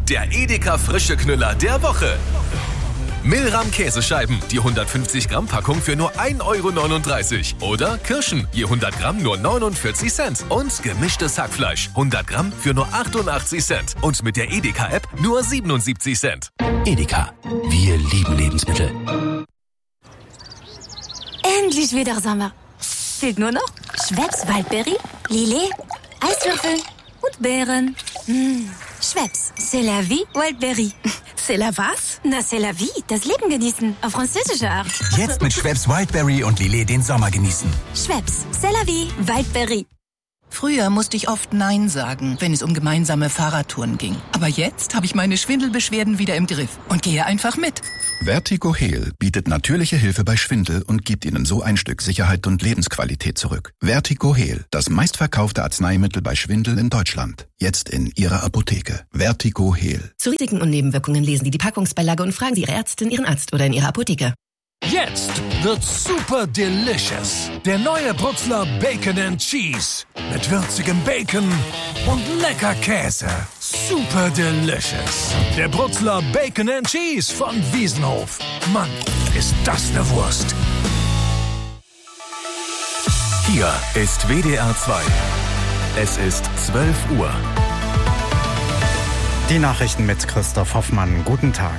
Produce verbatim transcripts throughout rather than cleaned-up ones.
der Edeka frische Knüller der Woche. Milram Käsescheiben, die hundertfünfzig Gramm Packung für nur ein Euro neununddreißig. Oder Kirschen, je hundert Gramm nur neunundvierzig Cent. Und gemischtes Hackfleisch, hundert Gramm für nur achtundachtzig Cent. Und mit der Edeka-App nur siebenundsiebzig Cent. Edeka, wir lieben Lebensmittel. Endlich wieder Sommer. Fehlt nur noch Schweppes Waldbeere, Lillet, Eiswürfel und Beeren. Mmh. Schweppes, c'est la vie Wildberry. C'est la was? Na, c'est la vie, das Leben genießen, auf französische Art. Jetzt mit Schweppes Wildberry und Lillet den Sommer genießen. Schweppes, c'est la vie Wildberry. Früher musste ich oft Nein sagen, wenn es um gemeinsame Fahrradtouren ging. Aber jetzt habe ich meine Schwindelbeschwerden wieder im Griff und gehe einfach mit. Vertigo Heal bietet natürliche Hilfe bei Schwindel und gibt Ihnen so ein Stück Sicherheit und Lebensqualität zurück. Vertigo Heal, das meistverkaufte Arzneimittel bei Schwindel in Deutschland. Jetzt in Ihrer Apotheke. Vertigo Heal. Zu Risiken und Nebenwirkungen lesen Sie die Packungsbeilage und fragen Sie Ihre Ärztin, Ihren Arzt oder in Ihrer Apotheke. Jetzt wird super delicious. Der neue Brutzler Bacon and Cheese. Mit würzigem Bacon und lecker Käse. Super delicious. Der Brutzler Bacon and Cheese von Wiesenhof. Mann, ist das eine Wurst. Hier ist W D R zwei. Es ist zwölf Uhr. Die Nachrichten mit Christoph Hoffmann. Guten Tag.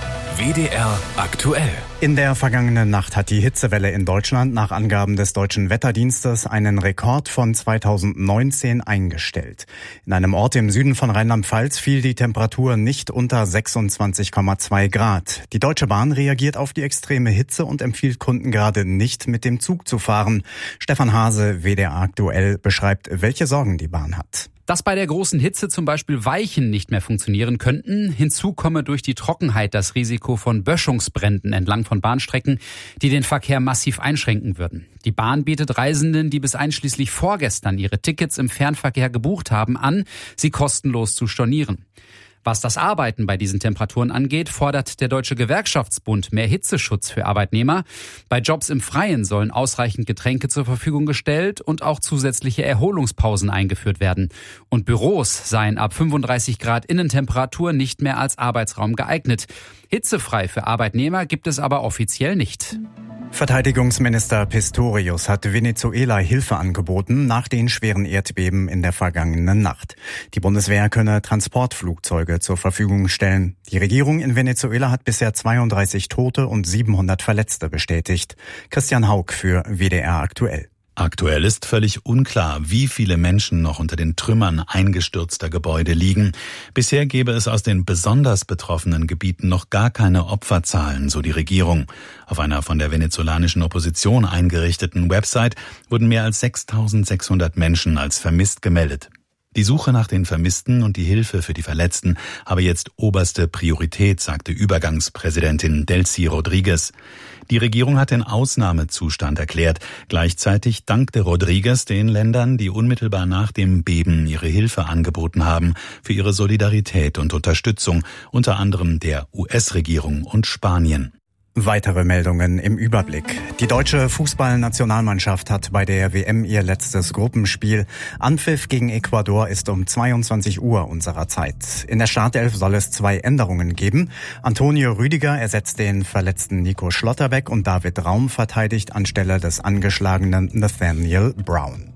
W D R aktuell. In der vergangenen Nacht hat die Hitzewelle in Deutschland nach Angaben des Deutschen Wetterdienstes einen Rekord von zweitausendneunzehn eingestellt. In einem Ort im Süden von Rheinland-Pfalz fiel die Temperatur nicht unter sechsundzwanzig Komma zwei Grad. Die Deutsche Bahn reagiert auf die extreme Hitze und empfiehlt Kunden gerade nicht mit dem Zug zu fahren. Stefan Hase, W D R aktuell, beschreibt, welche Sorgen die Bahn hat. Dass bei der großen Hitze zum Beispiel Weichen nicht mehr funktionieren könnten. Hinzu komme durch die Trockenheit das Risiko von Böschungsbränden entlang von Bahnstrecken, die den Verkehr massiv einschränken würden. Die Bahn bietet Reisenden, die bis einschließlich vorgestern ihre Tickets im Fernverkehr gebucht haben, an, sie kostenlos zu stornieren. Was das Arbeiten bei diesen Temperaturen angeht, fordert der Deutsche Gewerkschaftsbund mehr Hitzeschutz für Arbeitnehmer. Bei Jobs im Freien sollen ausreichend Getränke zur Verfügung gestellt und auch zusätzliche Erholungspausen eingeführt werden. Und Büros seien ab fünfunddreißig Grad Innentemperatur nicht mehr als Arbeitsraum geeignet. Hitzefrei für Arbeitnehmer gibt es aber offiziell nicht. Verteidigungsminister Pistorius hat Venezuela Hilfe angeboten nach den schweren Erdbeben in der vergangenen Nacht. Die Bundeswehr könne Transportflugzeuge zur Verfügung stellen. Die Regierung in Venezuela hat bisher zweiunddreißig Tote und siebenhundert Verletzte bestätigt. Christian Haug für W D R aktuell. Aktuell ist völlig unklar, wie viele Menschen noch unter den Trümmern eingestürzter Gebäude liegen. Bisher gäbe es aus den besonders betroffenen Gebieten noch gar keine Opferzahlen, so die Regierung. Auf einer von der venezolanischen Opposition eingerichteten Website wurden mehr als sechstausendsechshundert Menschen als vermisst gemeldet. Die Suche nach den Vermissten und die Hilfe für die Verletzten habe jetzt oberste Priorität, sagte Übergangspräsidentin Delcy Rodriguez. Die Regierung hat den Ausnahmezustand erklärt. Gleichzeitig dankte Rodriguez den Ländern, die unmittelbar nach dem Beben ihre Hilfe angeboten haben, für ihre Solidarität und Unterstützung, unter anderem der U S-Regierung und Spanien. Weitere Meldungen im Überblick. Die deutsche Fußballnationalmannschaft hat bei der W M ihr letztes Gruppenspiel. Anpfiff gegen Ecuador ist um zweiundzwanzig Uhr unserer Zeit. In der Startelf soll es zwei Änderungen geben. Antonio Rüdiger ersetzt den verletzten Nico Schlotterbeck und David Raum verteidigt anstelle des angeschlagenen Nathaniel Brown.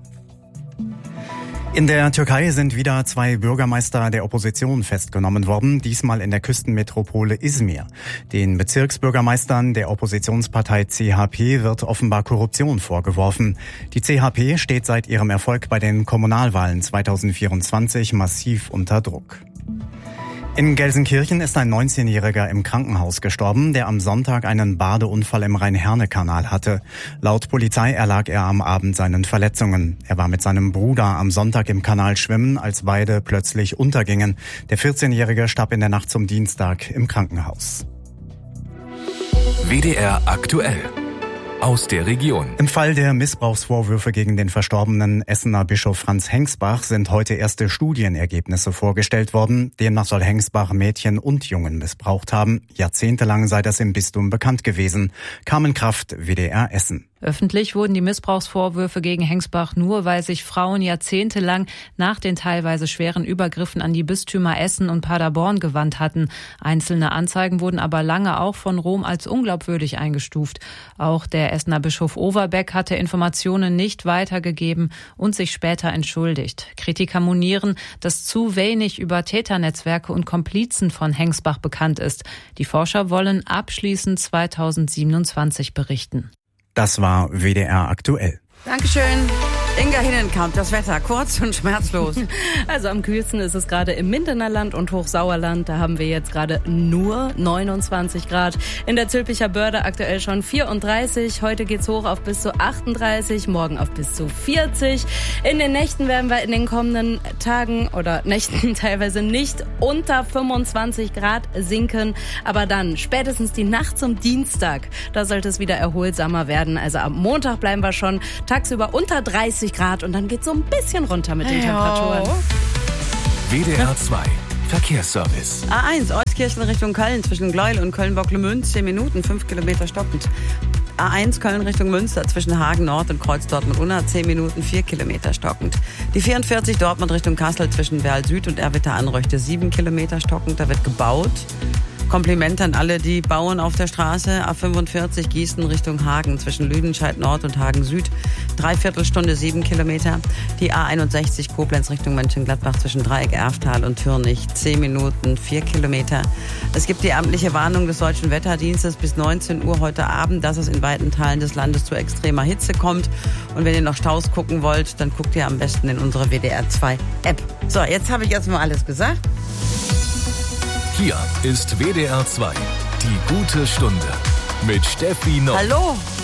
In der Türkei sind wieder zwei Bürgermeister der Opposition festgenommen worden, diesmal in der Küstenmetropole Izmir. Den Bezirksbürgermeistern der Oppositionspartei C H P wird offenbar Korruption vorgeworfen. Die C H P steht seit ihrem Erfolg bei den Kommunalwahlen zweitausendvierundzwanzig massiv unter Druck. In Gelsenkirchen ist ein neunzehnjähriger im Krankenhaus gestorben, der am Sonntag einen Badeunfall im Rhein-Herne-Kanal hatte. Laut Polizei erlag er am Abend seinen Verletzungen. Er war mit seinem Bruder am Sonntag im Kanal schwimmen, als beide plötzlich untergingen. Der vierzehnjährige starb in der Nacht zum Dienstag im Krankenhaus. W D R aktuell. Aus der Region. Im Fall der Missbrauchsvorwürfe gegen den verstorbenen Essener Bischof Franz Hengsbach sind heute erste Studienergebnisse vorgestellt worden. Demnach soll Hengsbach Mädchen und Jungen missbraucht haben. Jahrzehntelang sei das im Bistum bekannt gewesen. Carmen Kraft, W D R Essen. Öffentlich wurden die Missbrauchsvorwürfe gegen Hengsbach nur, weil sich Frauen jahrzehntelang nach den teilweise schweren Übergriffen an die Bistümer Essen und Paderborn gewandt hatten. Einzelne Anzeigen wurden aber lange auch von Rom als unglaubwürdig eingestuft. Auch der Essener Bischof Overbeck hatte Informationen nicht weitergegeben und sich später entschuldigt. Kritiker monieren, dass zu wenig über Täternetzwerke und Komplizen von Hengsbach bekannt ist. Die Forscher wollen abschließend zweitausendsiebenundzwanzig berichten. Das war W D R aktuell. Dankeschön. Inga Hinnenkamp, das Wetter kurz und schmerzlos. Also am kühlsten ist es gerade im Mindener Land und Hochsauerland. Da haben wir jetzt gerade nur neunundzwanzig Grad. In der Zülpicher Börde aktuell schon vierunddreißig. Heute geht's hoch auf bis zu achtunddreißig, morgen auf bis zu vierzig. In den Nächten werden wir in den kommenden Tagen oder Nächten teilweise nicht unter fünfundzwanzig Grad sinken. Aber dann spätestens die Nacht zum Dienstag, da sollte es wieder erholsamer werden. Also am Montag bleiben wir schon tagsüber unter dreißig Grad und dann geht so ein bisschen runter mit den Temperaturen. W D R zwei Verkehrsservice. A eins, Euskirchen Richtung Köln zwischen Gleuel und Köln-Bocklemünz, zehn Minuten, fünf Kilometer stockend. A eins Köln Richtung Münster zwischen Hagen Nord und Kreuz Dortmund-Unna, zehn Minuten, vier Kilometer stockend. Die vierundvierzig Dortmund Richtung Kassel zwischen Werl Süd und Erwitter-Anröchte, sieben Kilometer stockend, da wird gebaut. Kompliment an alle, die bauen auf der Straße. A fünfundvierzig Gießen Richtung Hagen zwischen Lüdenscheid Nord und Hagen Süd. Dreiviertelstunde, sieben Kilometer. Die A einundsechzig Koblenz Richtung Mönchengladbach zwischen Dreieck Erftal und Türnich. Zehn Minuten, vier Kilometer. Es gibt die amtliche Warnung des Deutschen Wetterdienstes bis neunzehn Uhr heute Abend, dass es in weiten Teilen des Landes zu extremer Hitze kommt. Und wenn ihr noch Staus gucken wollt, dann guckt ihr am besten in unsere W D R zwei App. So, jetzt habe ich erstmal alles gesagt. Hier ist W D R zwei, die gute Stunde mit Steffi Noll. Hallo.